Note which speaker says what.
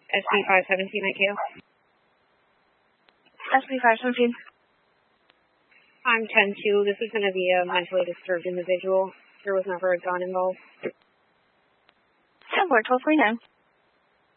Speaker 1: SB517 IQ.
Speaker 2: SB517.
Speaker 1: I'm 10-2. This is going to be a mentally disturbed individual. There was never a gun involved.
Speaker 2: 10-4, 1249.